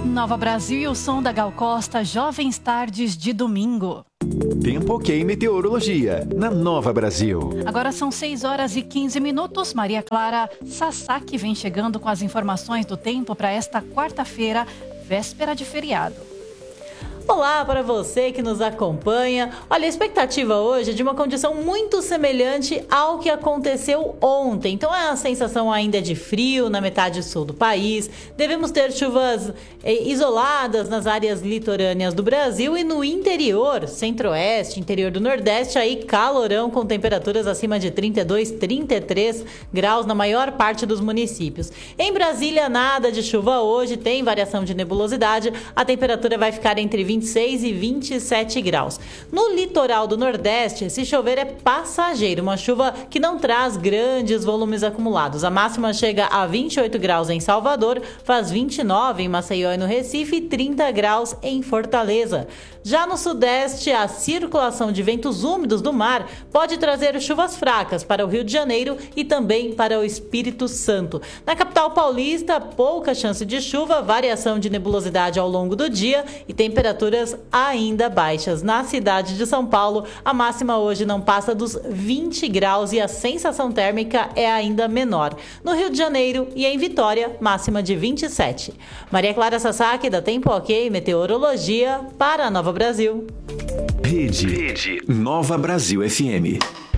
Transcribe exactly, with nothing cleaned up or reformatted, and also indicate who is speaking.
Speaker 1: Nova Brasil e o som da Gal Costa, Jovens Tardes de Domingo.
Speaker 2: Tempo ok meteorologia, na Nova Brasil.
Speaker 1: Agora são seis horas e quinze minutos. Maria Clara Sasaki vem chegando com as informações do tempo para esta quarta-feira, véspera de feriado.
Speaker 3: Olá para você que nos acompanha. Olha, a expectativa hoje é de uma condição muito semelhante ao que aconteceu ontem. Então é a sensação ainda de frio na metade sul do país. Devemos ter chuvas eh, isoladas nas áreas litorâneas do Brasil e no interior, centro-oeste, interior do nordeste, aí calorão com temperaturas acima de trinta e dois, trinta e três graus na maior parte dos municípios. Em Brasília, nada de chuva hoje, tem variação de nebulosidade. A temperatura vai ficar entre vinte e seis e vinte e sete graus. No litoral do Nordeste, se chover é passageiro, uma chuva que não traz grandes volumes acumulados. A máxima chega a vinte e oito graus em Salvador, faz vinte e nove em Maceió e no Recife e trinta graus em Fortaleza. Já no Sudeste, a circulação de ventos úmidos do mar pode trazer chuvas fracas para o Rio de Janeiro e também para o Espírito Santo. Na capital paulista, pouca chance de chuva, variação de nebulosidade ao longo do dia e temperaturas ainda baixas. Na cidade de São Paulo, a máxima hoje não passa dos vinte graus e a sensação térmica é ainda menor. No Rio de Janeiro e em Vitória, máxima de vinte e sete. Maria Clara Sasaki, da Tempo Ok Meteorologia, para a Nova Brasil.
Speaker 2: Rede, Rede Nova Brasil F M.